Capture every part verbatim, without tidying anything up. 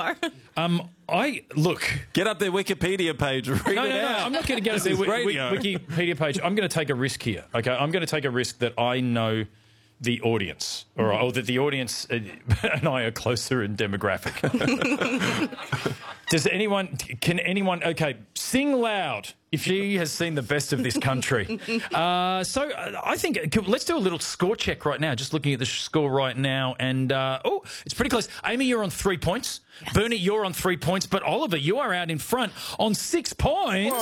far. Um, I look. Get up their Wikipedia page. Read No, it no, no. out. I'm not going to get This their is wi- wi- radio. Wikipedia page. I'm going to take a risk here. Okay, I'm going to take a risk that I know the audience, or, or that the audience uh, and I are closer in demographic. Does anyone? Can anyone? Okay, sing loud if she has seen the best of this country. Uh, so uh, I think let's do a little score check right now. Just looking at the score right now, and uh, oh, it's pretty close. Amy, you're on three points. Yes. Bernie, you're on three points. But Oliver, you are out in front on six points.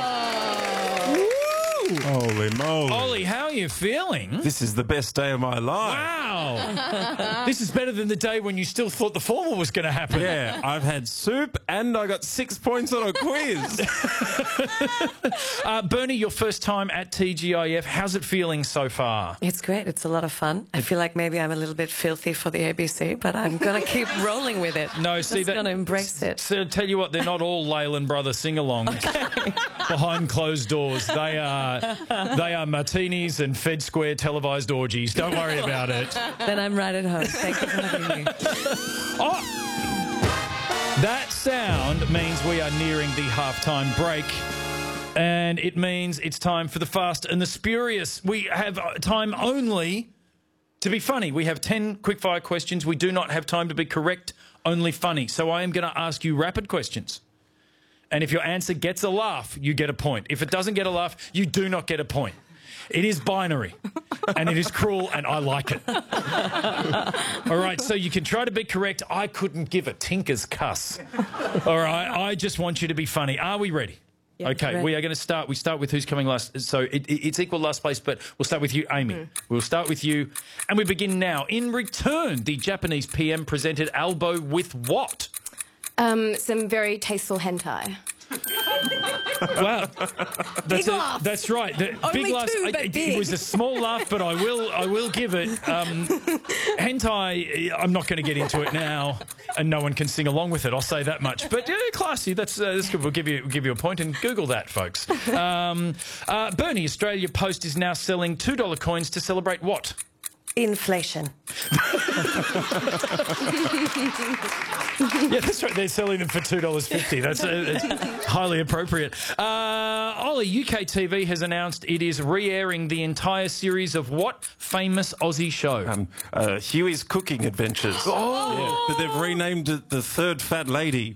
Holy moly. Ollie, how are you feeling? This is the best day of my life. Wow. This is better than the day when you still thought the formal was going to happen. Yeah, I've had soup and I got six points on a quiz. uh, Bernie, your first time at T G I F. How's it feeling so far? It's great. It's a lot of fun. I feel like maybe I'm a little bit filthy for the A B C, but I'm going to keep rolling with it. No, see, I'm that, going to embrace it. So tell you what, they're not all Leyland Brother sing-alongs. Okay. Behind closed doors. They are, they are martinis and Fed Square televised orgies. Don't worry about it. Then I'm right at home. Thank you for having me. Oh, that sound means we are nearing the halftime break. And it means it's time for the Fast and the Spurious. We have time only to be funny. We have ten quickfire questions. We do not have time to be correct, only funny. So I am going to ask you rapid questions. And if your answer gets a laugh, you get a point. If it doesn't get a laugh, you do not get a point. It is binary, and it is cruel, and I like it. All right, so you can try to be correct. I couldn't give a tinker's cuss. All right, I just want you to be funny. Are we ready? Yeah, okay, ready. we are going to start. We start with who's coming last. So it, it, it's equal last place, but we'll start with you, Amy. Mm. We'll start with you, and we begin now. In return, the Japanese P M presented Albo with what? Um, some very tasteful hentai. Wow, that's, Big a, laugh. that's right. The Only big laugh. two, I- but it, big. it was a small laugh, but I will, I will give it. Um, hentai. I'm not going to get into it now, and no one can sing along with it. I'll say that much. But yeah, classy. That's, uh, that's good. We'll give you, we'll give you a point, and Google that, folks. Um, uh, Bernie, Australia Post is now selling two dollar coins to celebrate what? Inflation. Yeah, that's right. They're selling them for two dollars fifty. That's uh, it's highly appropriate. Uh, Ollie, U K T V has announced it is re-airing the entire series of what famous Aussie show? Um, uh, Huey's Cooking Adventures. Oh! Yeah, but they've renamed it The Third Fat Lady.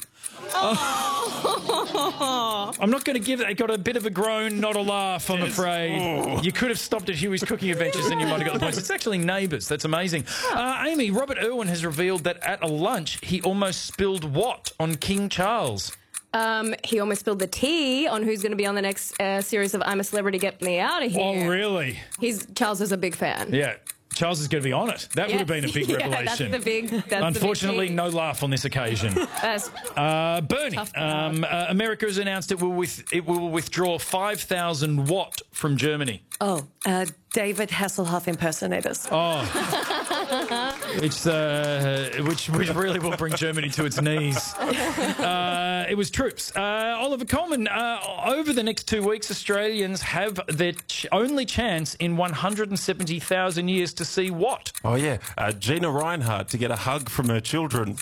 I'm not going to give it. It got a bit of a groan, not a laugh, I'm afraid. Oh. You could have stopped at Huey's Cooking Adventures and you might have got the points. It's actually Neighbours. That's amazing. Uh, Amy, Robert Irwin has revealed that at a lunch he almost spilled what on King Charles? Um, he almost spilled the tea on who's going to be on the next uh, series of I'm a Celebrity, Get Me Out of Here. Oh, really? He's Charles is a big fan. Yeah. Charles is going to be on it. That would have been a big yeah, revelation. That's the big. That's Unfortunately, the big no laugh on this occasion. That's Uh, Bernie, Tough um, uh, America has announced it will with it will withdraw five thousand what from Germany. Oh, uh, David Hasselhoff impersonators. Oh, it's uh, which which really will bring Germany to its knees. Uh, it was troops. Uh, Oliver Coleman. Uh, over the next two weeks, Australians have their ch- only chance in one hundred seventy thousand years to see what? Oh, yeah. Uh, Gina Reinhardt to get a hug from her children.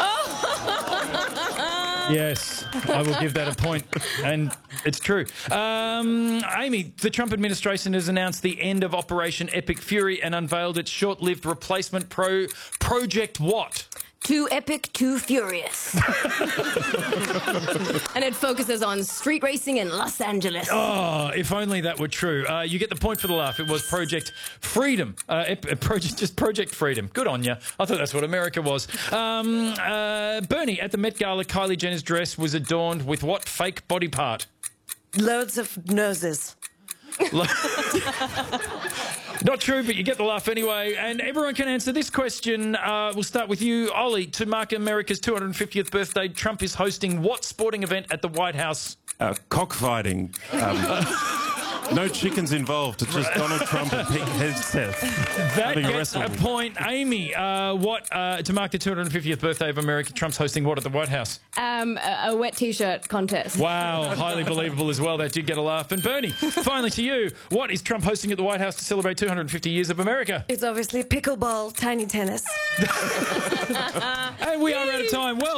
Yes, I will give that a point, and it's true. Um, Amy, the Trump administration has announced the end of Operation Epic Fury and unveiled its short-lived replacement pro Project what? Too epic, too furious. And it focuses on street racing in Los Angeles. Oh, if only that were true. Uh, you get the point for the laugh. It was Project Freedom. Uh, ep- project, just Project Freedom. Good on you. I thought that's what America was. Um, uh, Bernie, at the Met Gala, Kylie Jenner's dress was adorned with what fake body part? Loads of noses. Not true, but you get the laugh anyway. And everyone can answer this question. Uh, we'll start with you, Ollie. To mark America's two hundred fiftieth birthday, Trump is hosting what sporting event at the White House? Uh, cockfighting. Um, no chickens involved. It's just Donald Trump and Pete Hegseth That having a gets a wrestle. point. Amy, uh, what uh, to mark the two hundred fiftieth birthday of America, Trump's hosting what at the White House? Um, a, a wet T-shirt contest. Wow, highly believable as well. That did get a laugh. And Bernie, finally to you, what is Trump hosting at the White House to celebrate two hundred fifty years of America? It's obviously pickleball, tiny tennis. And we are out of time. Well